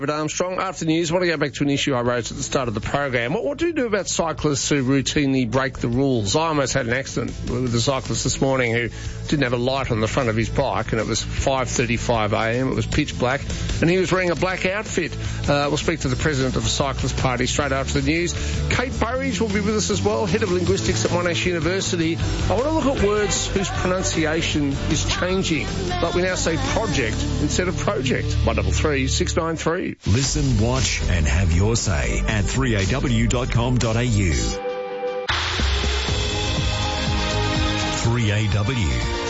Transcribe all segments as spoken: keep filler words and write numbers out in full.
Armstrong, after the news, I want to go back to an issue I raised at the start of the program. What, what do you do about cyclists who routinely break the rules? I almost had an accident with a cyclist this morning who didn't have a light on the front of his bike, and it was five thirty-five a m, it was pitch black, and he was wearing a black outfit. Uh, we'll speak to the president of the Cyclist Party straight after the news. Kate Burridge will be with us as well, head of linguistics at Monash University. I want to look at words whose pronunciation is changing, like we now say project instead of project. one double three six nine three. Listen, watch and have your say at three a w dot com dot a u. three A W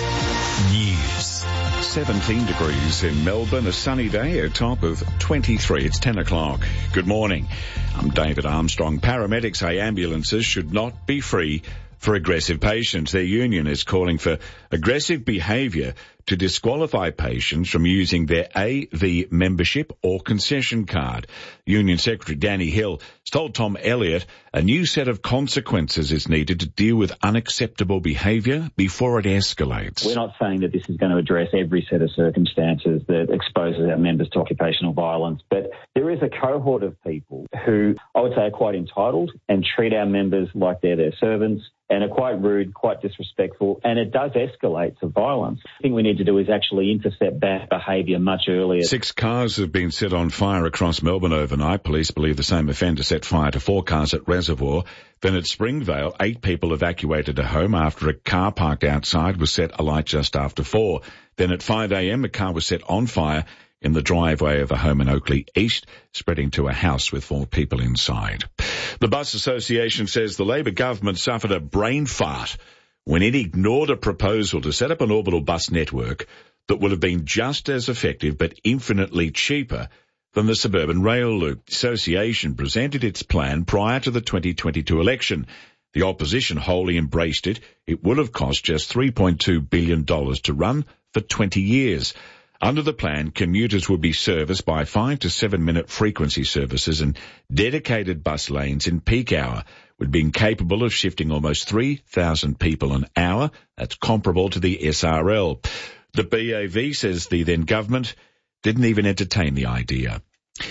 News. seventeen degrees in Melbourne, a sunny day, a top of twenty-three. It's ten o'clock. Good morning. I'm David Armstrong. Paramedics say ambulances should not be free for aggressive patients. Their union is calling for aggressive behaviour to disqualify patients from using their A V membership or concession card. Union Secretary Danny Hill has told Tom Elliott a new set of consequences is needed to deal with unacceptable behaviour before it escalates. We're not saying that this is going to address every set of circumstances that exposes our members to occupational violence, but there is a cohort of people who I would say are quite entitled and treat our members like they're their servants, and are quite rude, quite disrespectful, and it does escalate to violence. The thing we need to do is actually intercept bad behaviour much earlier. Six cars have been set on fire across Melbourne overnight. Police believe the same offender set fire to four cars at Reservoir. Then at Springvale, eight people evacuated a home after a car parked outside was set alight just after four. Then at five a m, a car was set on fire in the driveway of a home in Oakley East, spreading to a house with four people inside. The Bus Association says the Labor government suffered a brain fart when it ignored a proposal to set up an orbital bus network that would have been just as effective but infinitely cheaper than the suburban rail loop. The association presented its plan prior to the twenty twenty-two election. The opposition wholly embraced it. It would have cost just three point two billion dollars to run for twenty years. Under the plan, commuters would be serviced by five to seven minute frequency services, and dedicated bus lanes in peak hour would be capable of shifting almost three thousand people an hour. That's comparable to the S R L. The B A V says the then government didn't even entertain the idea.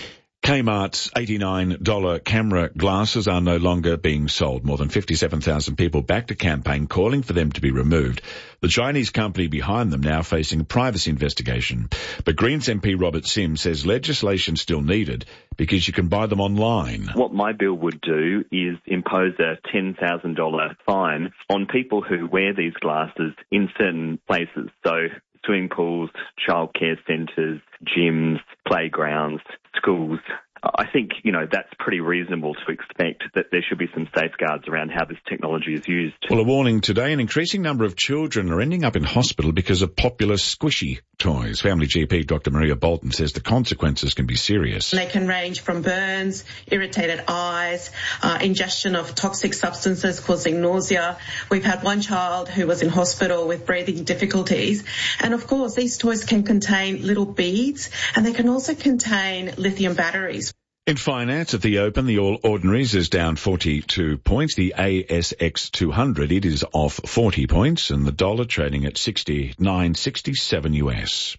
Kmart's eighty-nine dollars camera glasses are no longer being sold. More than fifty-seven thousand people backed a campaign calling for them to be removed. The Chinese company behind them now facing a privacy investigation. But Greens M P Robert Sims says legislation still needed because you can buy them online. What my bill would do is impose a ten thousand dollars fine on people who wear these glasses in certain places. So swimming pools, childcare centres, gyms, playgrounds, schools. I think, you know, that's pretty reasonable to expect that there should be some safeguards around how this technology is used. Well, a warning today, an increasing number of children are ending up in hospital because of popular squishy toys. Family G P Doctor Maria Bolton says the consequences can be serious. They can range from burns, irritated eyes, uh, ingestion of toxic substances causing nausea. We've had one child who was in hospital with breathing difficulties. And of course, these toys can contain little beads, and they can also contain lithium batteries. In finance at the Open, the All Ordinaries is down forty-two points. The A S X two hundred, it is off forty points, and the dollar trading at sixty-nine sixty-seven U S.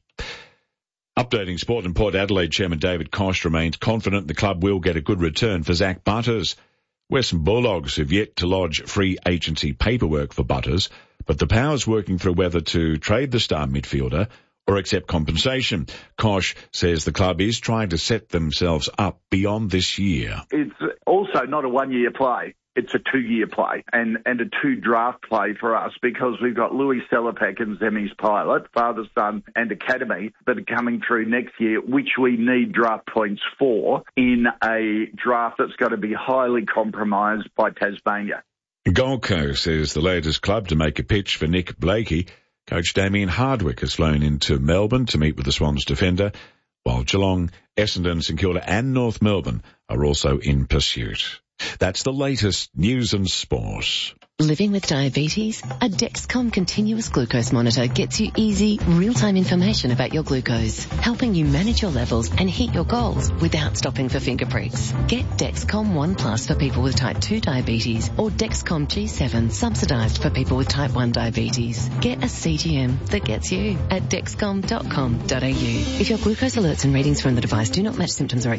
Updating sport, and Port Adelaide Chairman David Koch remains confident the club will get a good return for Zach Butters. Western Bulldogs have yet to lodge free agency paperwork for Butters, but the power's working through whether to trade the star midfielder or accept compensation. Koch says the club is trying to set themselves up beyond this year. It's also not a one-year play. It's a two-year play and, and a two-draft play for us because we've got Louis Sellerpack and Zemi's pilot, father, son and academy that are coming through next year, which we need draft points for in a draft that's got to be highly compromised by Tasmania. Gold Coast is the latest club to make a pitch for Nick Blakey. Coach Damien Hardwick has flown into Melbourne to meet with the Swans defender, while Geelong, Essendon, St Kilda and North Melbourne are also in pursuit. That's the latest news and sport. Living with diabetes? A Dexcom continuous glucose monitor gets you easy, real-time information about your glucose, helping you manage your levels and hit your goals without stopping for finger pricks. Get Dexcom One Plus for people with type two diabetes or Dexcom G seven subsidised for people with type one diabetes. Get a C T M that gets you at dexcom dot com dot a u. If your glucose alerts and readings from the device do not match symptoms or